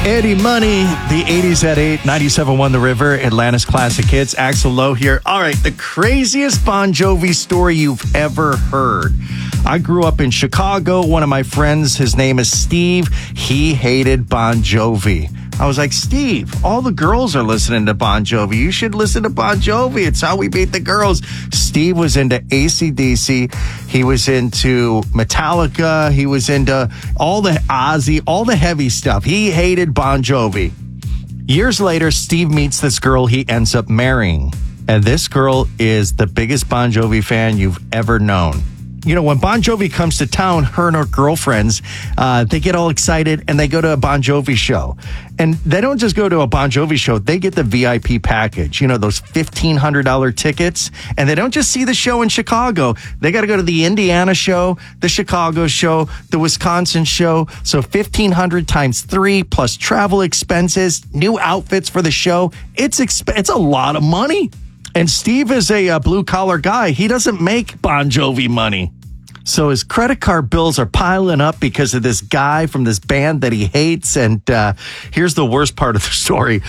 Eddie Money, the 80s at 8, 97.1 The River, Atlanta's Classic Hits. Axl Lowe here. All right, the craziest Bon Jovi story you've ever heard. I grew up in Chicago. One of my friends, his name is Steve. He hated Bon Jovi. I was like, Steve, all the girls are listening to Bon Jovi. You should listen to Bon Jovi. It's how we beat the girls. Steve was into AC/DC. He was into Metallica. He was into all the Ozzy, all the heavy stuff. He hated Bon Jovi. Years later, Steve meets this girl he ends up marrying. And this girl is the biggest Bon Jovi fan you've ever known. You know, when Bon Jovi comes to town, her and her girlfriends, they get all excited and they go to a Bon Jovi show. And they don't just go to a Bon Jovi show. They get the VIP package, you know, those $1,500 tickets. And they don't just see the show in Chicago. They got to go to the Indiana show, the Chicago show, the Wisconsin show. So $1,500 times 3 plus travel expenses, new outfits for the show. It's a lot of money. And Steve is a blue-collar guy. He doesn't make Bon Jovi money. So his credit card bills are piling up because of this guy from this band that he hates. And here's the worst part of the story.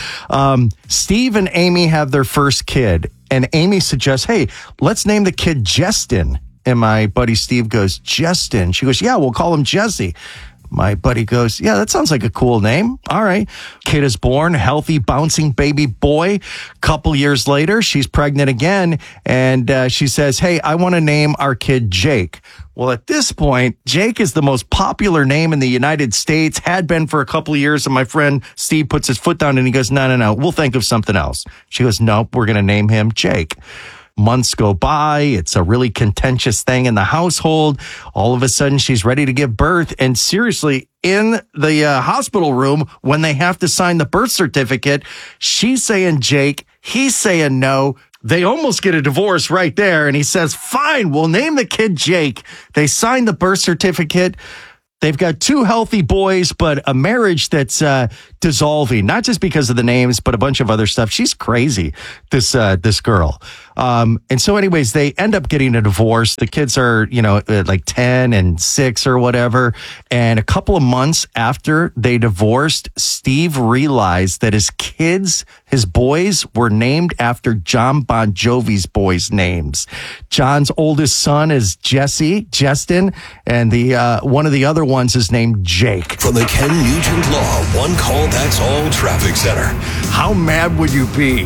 Steve and Amy have their first kid. And Amy suggests, hey, let's name the kid Justin. And my buddy Steve goes, Justin. She goes, yeah, we'll call him Jesse. My buddy goes, yeah, that sounds like a cool name. All right. Kid is born, healthy, bouncing baby boy. Couple years later, she's pregnant again. And she says, hey, I want to name our kid Jake. Well, at this point, Jake is the most popular name in the United States, had been for a couple of years. And my friend Steve puts his foot down and he goes, no, we'll think of something else. She goes, nope, we're going to name him Jake. Months go by. It's a really contentious thing in the household. All of a sudden, she's ready to give birth. And seriously, in the hospital room, when they have to sign the birth certificate, she's saying Jake, he's saying no. They almost get a divorce right there. And he says, fine, we'll name the kid Jake. They sign the birth certificate. They've got 2 healthy boys, but a marriage that's dissolving, not just because of the names, but a bunch of other stuff. She's crazy, this girl. And so anyways, they end up getting a divorce. The kids are, like 10 and 6 or whatever. And a couple of months after they divorced, Steve realized that his boys were named after John Bon Jovi's boys' names. John's oldest son is Justin, and one of the other ones is named Jake. From the Ken Nugent Law One Call That's All Traffic Center. How mad would you be?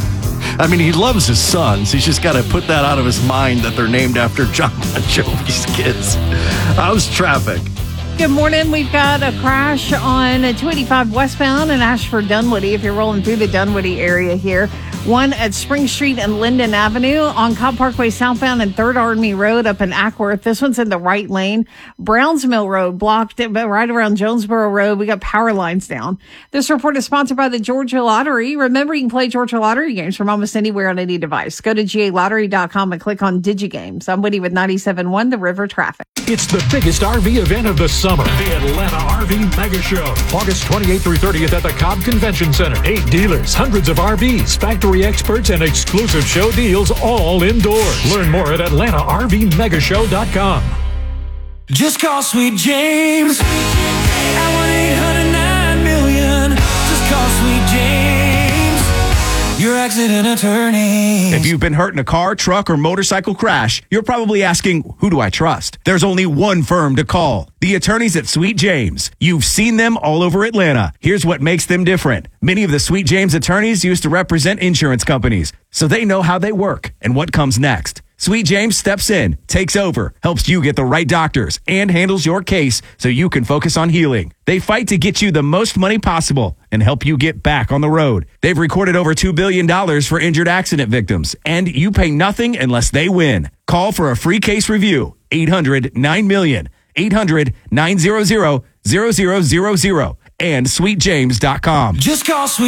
I mean, he loves his sons. He's just got to put that out of his mind that they're named after John Bon Jovi's kids. How's traffic? Good morning. We've got a crash on 285 westbound in Ashford Dunwoody. If you're rolling through the Dunwoody area here, one at Spring Street and Linden Avenue, on Cobb Parkway southbound and 3rd Army Road up in Ackworth. This one's in the right lane. Browns Mill Road blocked right around Jonesboro Road. We got power lines down. This report is sponsored by the Georgia Lottery. Remember, you can play Georgia Lottery games from almost anywhere on any device. Go to GALottery.com and click on DigiGames. I'm Woody with 97.1 The River Traffic. It's the biggest RV event of the summer, the Atlanta RV Mega Show. August 28th through 30th at the Cobb Convention Center. 8 dealers, hundreds of RVs, factory experts, and exclusive show deals all indoors. Learn more at AtlantaRVMegashow.com. Just call Sweet James at 1-800-9-million. Just call Sweet James, your accident attorney. If you've been hurt in a car, truck, or motorcycle crash, you're probably asking, who do I trust? There's only one firm to call. The attorneys at Sweet James. You've seen them all over Atlanta. Here's what makes them different. Many of the Sweet James attorneys used to represent insurance companies, so they know how they work and what comes next. Sweet James steps in, takes over, helps you get the right doctors, and handles your case so you can focus on healing. They fight to get you the most money possible and help you get back on the road. They've recorded over $2 billion for injured accident victims, and you pay nothing unless they win. Call for a free case review. 800-9-million. 800-900-0000 and sweetjames.com. Just call Sweet